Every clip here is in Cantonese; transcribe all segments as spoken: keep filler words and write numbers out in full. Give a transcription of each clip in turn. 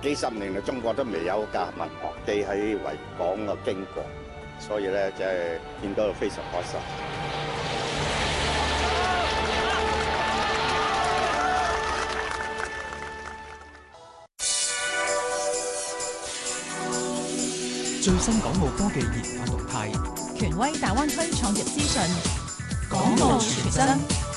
幾十年嚟中國都未有架民航機喺維港嘅經過，所以咧真係見到非常開心。 最新港澳科技研發動態， 權威大灣區創業資訊， 港澳全真。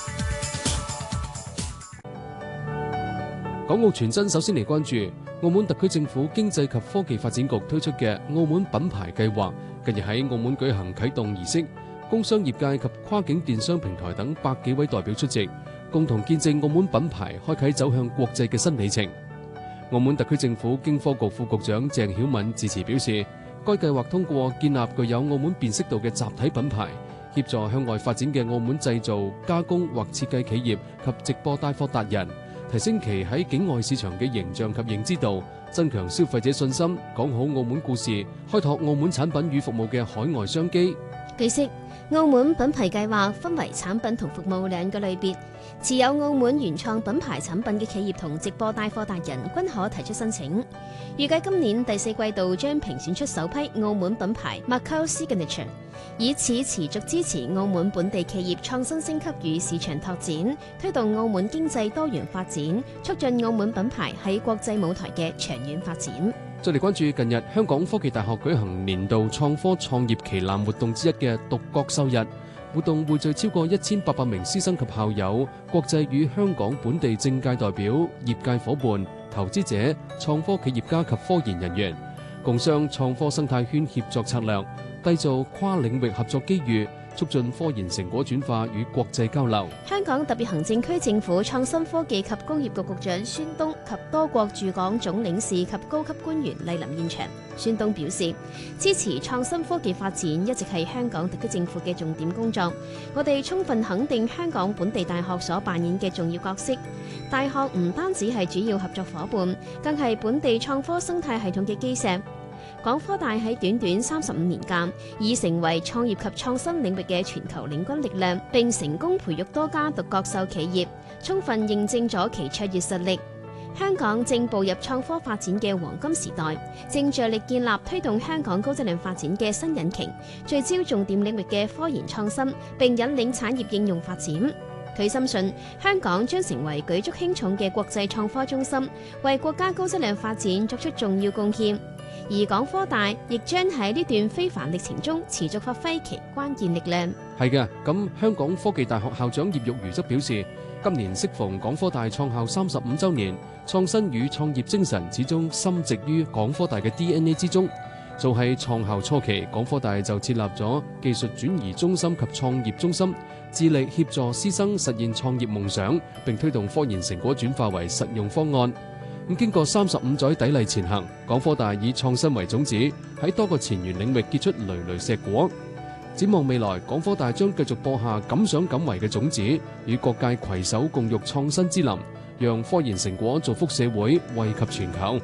港澳全真首先嚟關注澳門特區政府經濟及科技發展局推出嘅澳門品牌計劃，近日喺澳門舉行啟動儀式，工商業界及跨境電商平台等百幾位代表出席，共同見證澳門品牌開啟走向國際嘅新里程。澳門特區政府經科局副局長鄭曉敏致辭表示，該計劃通過建立具有澳門辨識度嘅集體品牌，協助向外發展嘅澳門製造、加工或設計企業及直播帶貨達人，提升其喺境外市場嘅形象及認知度，增強消費者信心，講好澳門故事，開拓澳門產品與服務嘅海外商機。 據悉，澳門品牌計劃分為產品同服務兩個類別，持有澳門原創品牌產品嘅企業同直播帶貨達人均可提出申請。預計今年第四季度將評選出首批澳門品牌 Macau Signature， 以此持續支持澳門本地企業創新升級與市場拓展，推動澳門經濟多元發展，促進澳門品牌喺國際舞台嘅長遠發展。 再嚟關注近日香港科技大學舉行年度創科創業旗艦活動之一嘅獨角獸日，活動匯聚超過一千八百名師生及校友、國際與香港本地政界代表、業界伙伴、投資者、創科企業家及科研人員，共商創科生態圈協作策略，締造跨領域合作機遇，促進科研成果轉化與國際交流。 香港特別行政區政府創新科技及工業局局長孫東及多國駐港總領事及高級官員蒞臨現場。孫東表示，支持創新科技發展一直係香港特區政府嘅重點工作。我哋充分肯定香港本地大學所扮演嘅重要角色。大學唔單止係主要合作夥伴，更係本地創科生態系統嘅基石。港科大喺短短三十五年間，已成為創業及創新領域嘅全球領軍力量，並成功培育多家獨角獸企業，充分認證咗其卓越實力。香港正步入創科發展嘅黃金時代，正着力建立推動香港高質量發展嘅新引擎，聚焦重點領域嘅科研創新，並引領產業應用發展。佢深信香港將成為舉足輕重嘅國際創科中心，為國家高質量發展作出重要貢獻。而港科大亦將喺呢段非凡歷程中持續發揮其關鍵力量。 係嘅，咁香港科技大學校長葉玉如則表示，今年適逢港科大創校三十五週年，創新與創業精神始終深植於港科大嘅 D N A 之中。早喺創校初期，港科大就設立咗技術轉移中心及創業中心，致力協助師生實現創業夢想，並推動科研成果轉化為實用方案。咁經過三十五載砥礪前行，港科大以創新為種子，喺多個前沿領域結出累累碩果。展望未來，港科大將繼續播下敢想敢為嘅種子，與各界攜手共育創新之林，讓科研成果造福社會，惠及全球。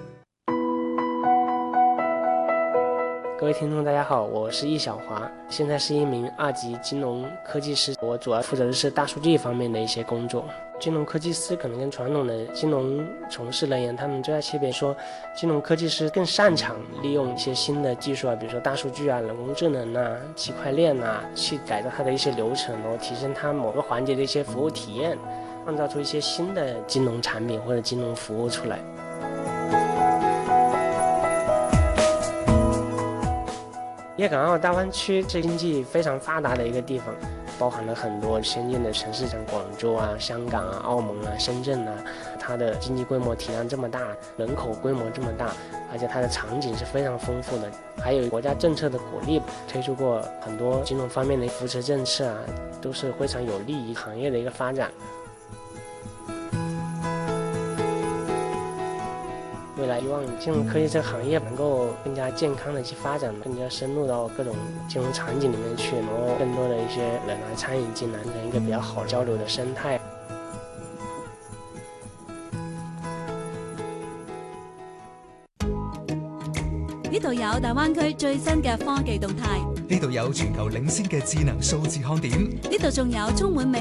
各位聽眾大家好，我是易小華，現在是一名二級金融科技師，我主要負責的是大數據方面的一些工作。金融科技師可能跟傳統的金融從事人員，他們最大區別說，金融科技師更擅長利用一些新的技術啊，比如說大數據啊、人工智能啊、區塊鏈啊，去改造它的一些流程，然後提升它某個環節的一些服務體驗，創造出一些新的金融產品或者金融服務出來。粵港澳大灣區是經濟非常發達的一個地方，包含了很多先進的城市，像廣州啊、香港啊、澳門啊、深圳啊，它的經濟規模體量這麼大，人口規模這麼大，而且它的場景是非常豐富的，還有國家政策的鼓勵，推出過很多金融方面的扶持政策啊，都是非常有利於行業的一個發展。未來希望金融科技這個行業能夠更加健康的去發展，更加深入到各種金融場景裡面去，然後更多的一些人來參與進來，成一個比較好交流的生態。 呢度有大灣區最新嘅科技動態， 呢度有全球領先嘅智能數字看點， 呢度仲有充滿美